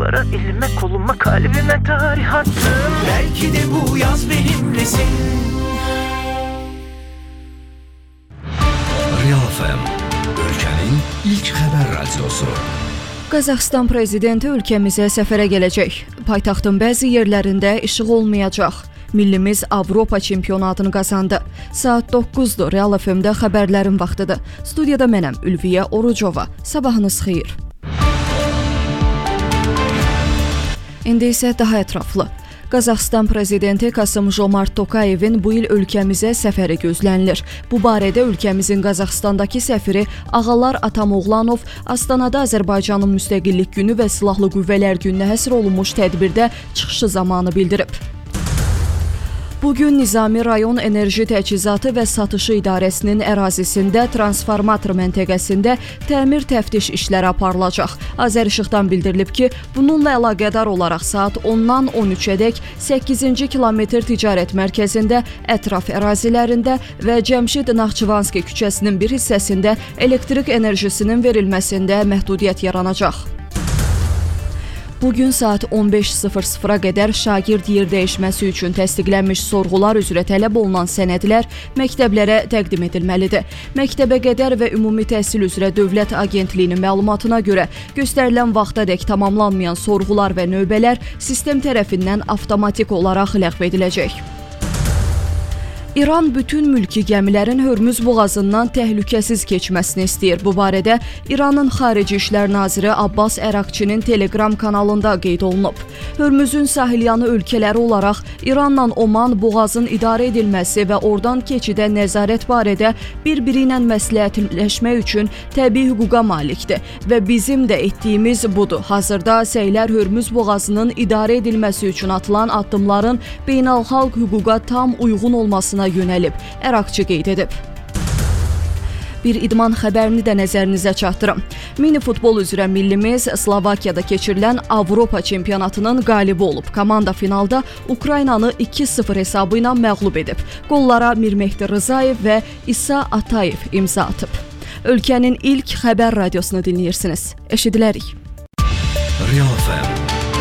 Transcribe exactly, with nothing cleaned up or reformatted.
Dağlara, elime, koluma, kalbime tarih attım. Belki de bu yaz benimlesin. Real F M, ölkənin ilk xəbər radiosu. Qazaxıstan prezidenti ölkəmizə səfərə gələcək. Paytaxtın bəzi yerlərində işıq olmayacaq. Millimiz Avropa çempionatını qazandı. Saat doqquzdur. Real F M-də xəbərlərin vaxtıdır. Studiyada mənəm Ülviyə Orucova. Sabahınız xeyir. İndi isə daha ətraflı. Qazaxıstan prezidenti Kasım-Jomart Tokayevin bu il ölkəmizə səfəri gözlənilir. Bu barədə ölkəmizin Qazaxıstandakı səfiri Ağalar Atamoğlanov Astanada Azərbaycanın Müstəqillik Günü və Silahlı Qüvvələr Gününə həsr olunmuş tədbirdə çıxışı zamanı bildirib. Bugün Nizami Rayon Enerji Təchizatı və Satışı İdarəsinin ərazisində transformator məntəqəsində təmir təftiş işləri aparılacaq. Azərişıqdan bildirilib ki, bununla əlaqədar olaraq saat ondan on üçədək səkkizinci kilometr ticarət mərkəzində, ətraf ərazilərində və Cəmşid Naxçıvanski küçəsinin bir hissəsində elektrik enerjisinin verilməsində məhdudiyyət yaranacaq. Bugün saat on beş sıfır sıfıra qədər şagird yer dəyişməsi üçün təsdiqlənmiş sorğular üzrə tələb olunan sənədlər məktəblərə təqdim edilməlidir. Məktəbə qədər və ümumi təhsil üzrə Dövlət Agentliyinin məlumatına görə göstərilən vaxtadək tamamlanmayan sorğular və növbələr sistem tərəfindən avtomatik olaraq ləğv ediləcək. İran bütün mülki gəmilərin Hörmüz boğazından təhlükəsiz keçməsini istəyir. Bu barədə İranın Xarici İşlər Naziri Abbas Əraqçinin Telegram kanalında qeyd olunub. Hörmüzün sahilyanı ölkələri olaraq İranla Oman boğazın idarə edilməsi və oradan keçidə nəzarət barədə bir-biri ilə məsləhətləşmək üçün təbii hüquqa malikdir və bizim də etdiyimiz budur. Hazırda səylər Hörmüz boğazının idarə edilməsi üçün atılan addımların beynəlxalq hüquqa tam uyğun olmasına yönəlib, Əraqçı qeyd edib. Bir idman xəbərini də nəzərinizə çatdırım. Mini futbol üzrə millimiz Slovakiyada keçirilən Avropa çempionatının qalibi olub. Komanda finalda Ukraynanı iki sıfır hesabı ilə məğlub edib. Qollara Mirmehdi Rızayev və İsa Atayev imza atıb. Ölkənin ilk xəbər radiosunu dinləyirsiniz. Eşidilərik. Real F M